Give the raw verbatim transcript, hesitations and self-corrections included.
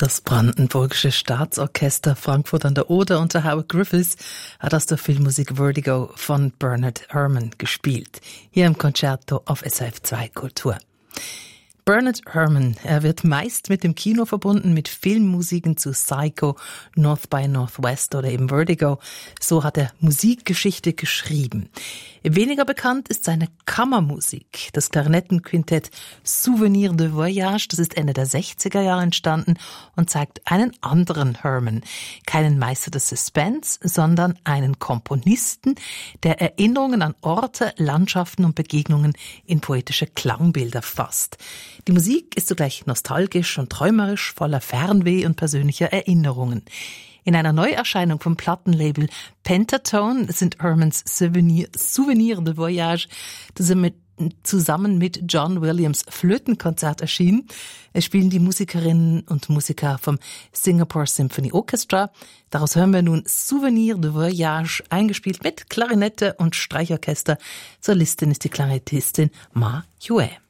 Das Brandenburgische Staatsorchester Frankfurt an der Oder unter Howard Griffiths hat aus der Filmmusik Vertigo von Bernard Herrmann gespielt. Hier im Concerto auf S R F zwei Kultur. Bernard Herrmann, er wird meist mit dem Kino verbunden, mit Filmmusiken zu Psycho, North by Northwest oder eben Vertigo. So hat er Musikgeschichte geschrieben. Weniger bekannt ist seine Kammermusik. Das Klarinettenquintett Souvenir de Voyage, das ist Ende der sechziger Jahre entstanden und zeigt einen anderen Herrmann. Keinen Meister des Suspense, sondern einen Komponisten, der Erinnerungen an Orte, Landschaften und Begegnungen in poetische Klangbilder fasst. Die Musik ist zugleich nostalgisch und träumerisch, voller Fernweh und persönlicher Erinnerungen. In einer Neuerscheinung vom Plattenlabel Pentatone sind Herrmanns Souvenir, Souvenir de Voyage mit, zusammen mit John Williams Flötenkonzert erschienen. Es spielen die Musikerinnen und Musiker vom Singapore Symphony Orchestra. Daraus hören wir nun Souvenir de Voyage, eingespielt mit Klarinette und Streichorchester. Solistin ist die Klarinettistin Ma Yue.